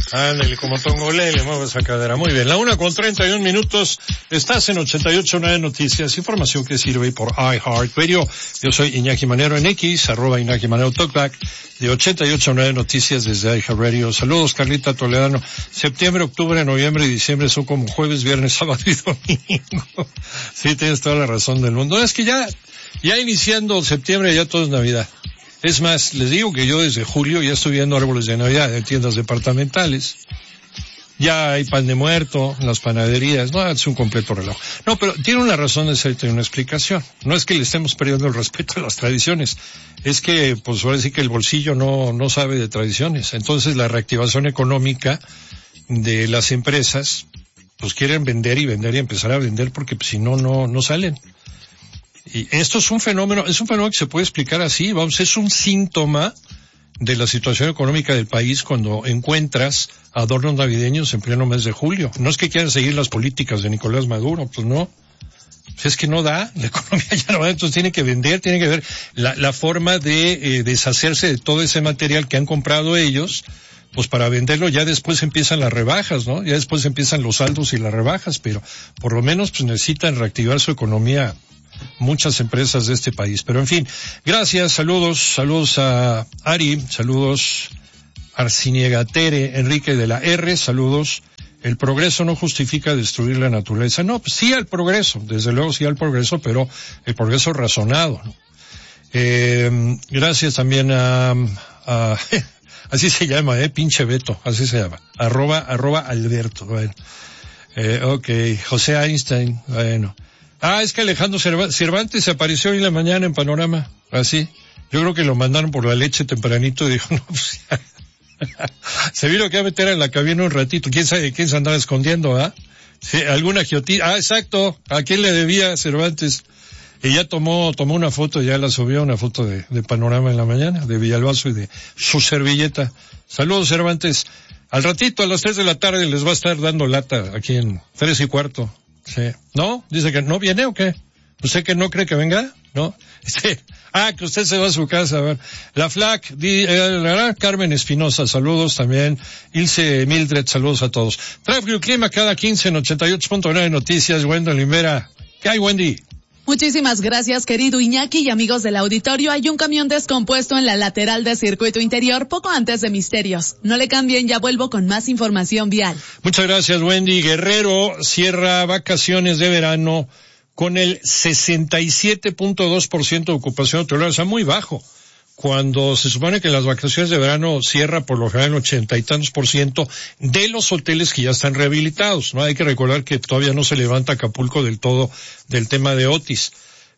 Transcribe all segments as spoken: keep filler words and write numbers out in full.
Ándale, como Tongolele, le mueve esa cadera. Muy bien, la una con treinta y un minutos. Estás en ochenta y ocho punto nueve Noticias, información que sirve por iHeartRadio. Yo soy Iñaki Manero en X, arroba Iñaki Manero Talkback, de ochenta y ocho punto nueve Noticias desde iHeartRadio. Saludos, Carlita Toledano. Septiembre, octubre, noviembre y diciembre son como jueves, viernes, sábado y domingo. Sí, tienes toda la razón del mundo. Es que ya, ya iniciando septiembre, ya todo es Navidad. Es más, les digo que yo desde julio ya estoy viendo árboles de Navidad en tiendas departamentales. Ya hay pan de muerto en las panaderías. No, es un completo relajo. No, pero tiene una razón de ser, tiene una explicación. No es que le estemos perdiendo el respeto a las tradiciones. Es que, pues ahora sí que el bolsillo no, no sabe de tradiciones. Entonces la reactivación económica de las empresas, pues quieren vender y vender y empezar a vender porque pues, si no, no, no salen. Y esto es un fenómeno, es un fenómeno que se puede explicar así, vamos, es un síntoma de la situación económica del país cuando encuentras adornos navideños en pleno mes de julio. No es que quieran seguir las políticas de Nicolás Maduro, pues no. Es que no da, la economía ya no da, entonces tiene que vender, tiene que ver la, la forma de eh, deshacerse de todo ese material que han comprado ellos, pues para venderlo ya después empiezan las rebajas, ¿no? Ya después empiezan los saldos y las rebajas, pero por lo menos pues necesitan reactivar su economía muchas empresas de este país. Pero en fin, gracias, saludos, saludos a Ari, saludos a Arciniega Tere, Enrique de la R, saludos. El progreso no justifica destruir la naturaleza. No, pues sí al progreso, desde luego sí al progreso, pero el progreso razonado, ¿no? Eh, gracias también a, a así se llama, eh, pinche Beto, así se llama, arroba, arroba Alberto, bueno. Eh, ok, José Einstein, bueno. Ah, es que Alejandro Cervantes se apareció hoy en la mañana en Panorama, así. Yo creo que lo mandaron por la leche tempranito y dijo, no, pues, se vino que a meter en la cabina un ratito. ¿Quién sabe quién se andaba escondiendo, ah? Sí, alguna giotilla. Ah, exacto. ¿A quién le debía Cervantes? Y ya tomó, tomó una foto, ya la subió, una foto de, de Panorama en la mañana, de Villalbazo y de su servilleta. Saludos, Cervantes. Al ratito, a las tres de la tarde, les va a estar dando lata aquí en tres y cuarto. Sí. ¿No? Dice que no viene o qué. ¿Usted que no cree que venga? ¿No? Sí. Ah, que usted se va a su casa. A ver. La Flac, di, eh, Carmen Espinosa, saludos también. Ilse Mildred, saludos a todos. Tráfico y clima cada quince en ochenta y ocho punto nueve Noticias. Wendell Limera. ¿Qué hay, Wendy? Muchísimas gracias, querido Iñaki y amigos del auditorio. Hay un camión descompuesto en la lateral del circuito interior poco antes de Misterios. No le cambien, ya vuelvo con más información vial. Muchas gracias, Wendy. Guerrero cierra vacaciones de verano con el sesenta y siete punto dos por ciento de ocupación hotelera, o sea, muy bajo. Cuando se supone que las vacaciones de verano cierra por lo general el ochenta y tantos por ciento de los hoteles que ya están rehabilitados, ¿no? Hay que recordar que todavía no se levanta Acapulco del todo del tema de Otis.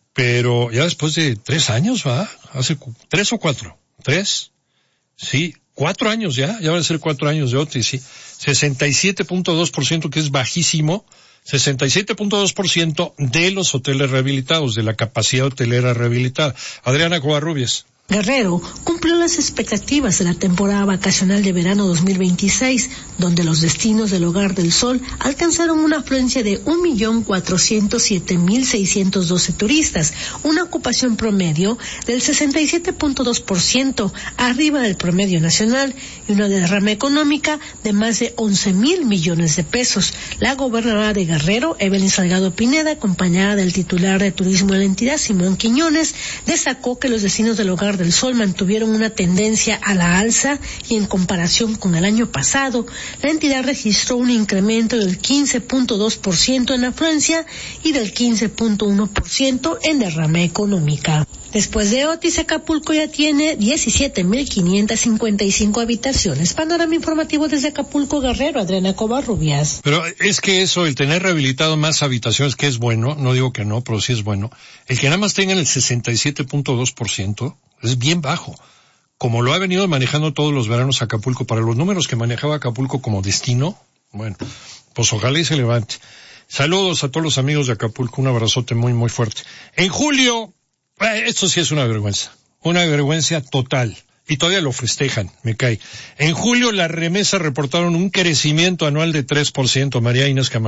Pero ya después de tres años, ¿va? Hace cu- tres o cuatro. ¿Tres? Sí, cuatro años ya. Ya van a ser cuatro años de Otis, sí. sesenta y siete punto dos por ciento, que es bajísimo. sesenta y siete punto dos por ciento de los hoteles rehabilitados, de la capacidad hotelera rehabilitada. Adriana Covarrubias. Guerrero cumplió las expectativas de la temporada vacacional de verano dos mil veintiséis, donde los destinos del Hogar del Sol alcanzaron una afluencia de un millón cuatrocientos siete mil seiscientos doce turistas, una ocupación promedio del sesenta y siete punto dos por ciento, arriba del promedio nacional, y una derrama económica de más de once mil millones de pesos. La gobernadora de Guerrero, Evelyn Salgado Pineda, acompañada del titular de turismo de la entidad, Simón Quiñones, destacó que los destinos del Hogar del Sol mantuvieron una tendencia a la alza y en comparación con el año pasado, la entidad registró un incremento del quince punto dos por ciento en afluencia y del quince punto uno por ciento en derrama económica. Después de Otis, Acapulco ya tiene diecisiete mil quinientas cincuenta y cinco habitaciones. Panorama informativo desde Acapulco, Guerrero, Adriana Covarrubias. Pero es que eso, el tener rehabilitado más habitaciones, que es bueno, no digo que no, pero sí es bueno, el que nada más tengan el sesenta y siete punto dos por ciento es bien bajo. Como lo ha venido manejando todos los veranos Acapulco, para los números que manejaba Acapulco como destino, bueno, pues ojalá y se levante. Saludos a todos los amigos de Acapulco, un abrazote muy, muy fuerte. En julio, eh, esto sí es una vergüenza, una vergüenza total. Y todavía lo festejan, me cae. En julio las remesas reportaron un crecimiento anual de tres por ciento, María Inés Camacho.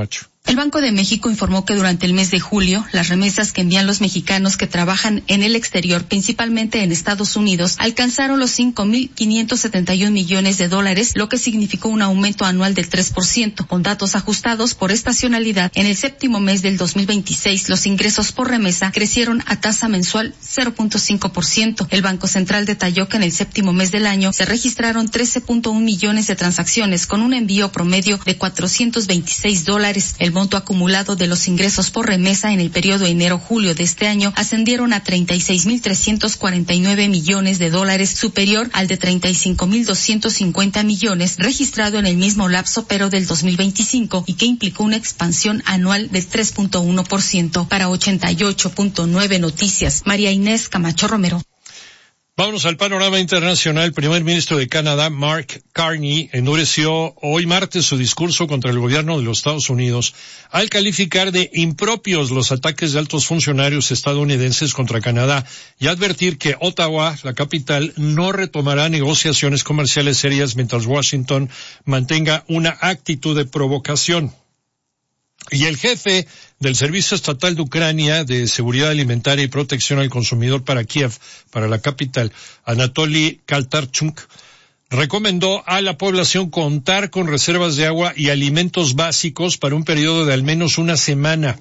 El Banco de México informó que durante el mes de julio, las remesas que envían los mexicanos que trabajan en el exterior, principalmente en Estados Unidos, alcanzaron los cinco mil quinientos setenta y un millones de dólares, lo que significó un aumento anual del tres por ciento. Con datos ajustados por estacionalidad, en el séptimo mes del dos mil veintiséis, los ingresos por remesa crecieron a tasa mensual cero punto cinco por ciento. El Banco Central detalló que en el séptimo mes del año se registraron trece punto uno millones de transacciones con un envío promedio de cuatrocientos veintiséis dólares. El monto acumulado de los ingresos por remesa en el periodo enero-julio de este año ascendieron a treinta y seis mil trescientos cuarenta y nueve millones de dólares, superior al de treinta y cinco mil doscientos cincuenta millones registrado en el mismo lapso pero del dos mil veinticinco y que implicó una expansión anual del tres punto uno por ciento. Para ochenta y ocho punto nueve Noticias, María Inés Camacho Romero. Vámonos al panorama internacional. El primer ministro de Canadá, Mark Carney, endureció hoy martes su discurso contra el gobierno de los Estados Unidos al calificar de impropios los ataques de altos funcionarios estadounidenses contra Canadá y advertir que Ottawa, la capital, no retomará negociaciones comerciales serias mientras Washington mantenga una actitud de provocación. Y el jefe del Servicio Estatal de Ucrania de Seguridad Alimentaria y Protección al Consumidor para Kiev, para la capital, Anatoly Kaltarchuk, recomendó a la población contar con reservas de agua y alimentos básicos para un periodo de al menos una semana.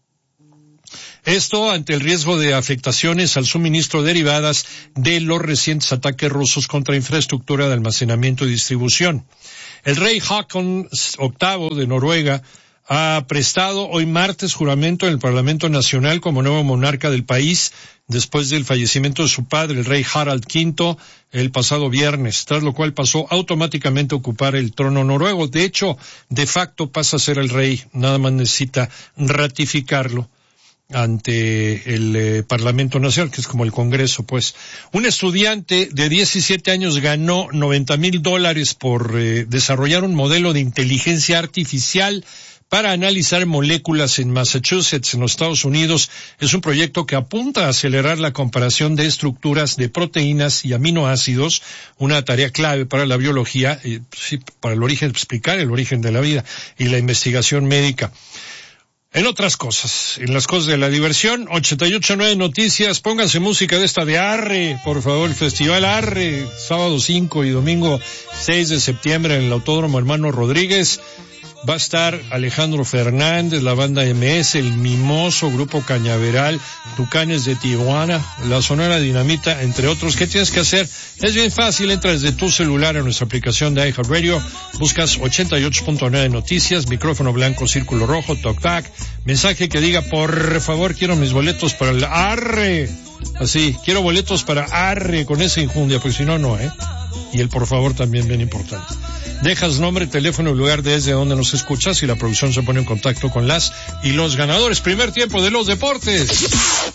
Esto ante el riesgo de afectaciones al suministro derivadas de los recientes ataques rusos contra infraestructura de almacenamiento y distribución. El rey Haakon octavo de Noruega ha prestado hoy martes juramento en el Parlamento Nacional como nuevo monarca del país después del fallecimiento de su padre, el rey Harald quinto, el pasado viernes, tras lo cual pasó automáticamente a ocupar el trono noruego. De hecho, de facto pasa a ser el rey, nada más necesita ratificarlo ante el eh, Parlamento Nacional, que es como el Congreso, pues. Un estudiante de diecisiete años ganó noventa mil dólares por eh, desarrollar un modelo de inteligencia artificial para analizar moléculas en Massachusetts, en los Estados Unidos. Es un proyecto que apunta a acelerar la comparación de estructuras de proteínas y aminoácidos, una tarea clave para la biología, eh, sí, para el origen, explicar el origen de la vida y la investigación médica. En otras cosas, en las cosas de la diversión, ochenta y ocho punto nueve Noticias, pónganse música de esta de Arre, por favor, el Festival Arre, sábado cinco y domingo seis de septiembre en el Autódromo Hermano Rodríguez. Va a estar Alejandro Fernández, la banda M S, el Mimoso, Grupo Cañaveral, Tucanes de Tijuana, la Sonora Dinamita, entre otros. ¿Qué tienes que hacer? Es bien fácil, entra desde tu celular a nuestra aplicación de iHeartRadio, buscas ochenta y ocho punto nueve Noticias, micrófono blanco, círculo rojo, talkback, mensaje que diga, por favor, quiero mis boletos para el Arre. Así, quiero boletos para Arre, con esa injundia, pues si no, no, ¿eh? Y el por favor también bien importante. Dejas nombre, teléfono y lugar desde donde nos escuchas y la producción se pone en contacto con las y los ganadores. Primer tiempo de los deportes.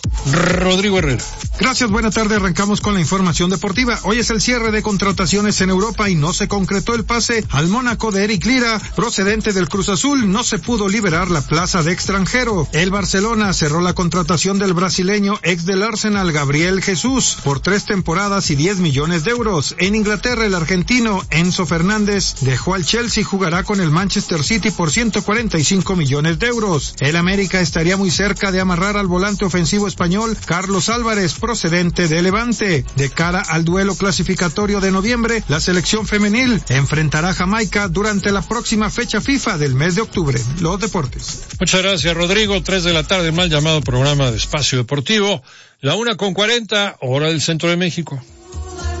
Rodrigo Herrera. Gracias, buena tarde. Arrancamos con la información deportiva. Hoy es el cierre de contrataciones en Europa y no se concretó el pase al Mónaco de Eric Lira, procedente del Cruz Azul. No se pudo liberar la plaza de extranjero. El Barcelona cerró la contratación del brasileño ex del Arsenal, Gabriel Jesús, por tres temporadas y diez millones de euros. En Inglaterra, el argentino Enzo Fernández dejó al Chelsea y jugará con el Manchester City por ciento cuarenta y cinco millones de euros. El América estaría muy cerca de amarrar al volante ofensivo español Carlos Álvarez, procedente de Levante. De cara al duelo clasificatorio de noviembre, la selección femenil enfrentará a Jamaica durante la próxima fecha FIFA del mes de octubre. Los deportes. Muchas gracias, Rodrigo. Tres de la tarde, mal llamado programa de Espacio Deportivo. La una con cuarenta, hora del Centro de México.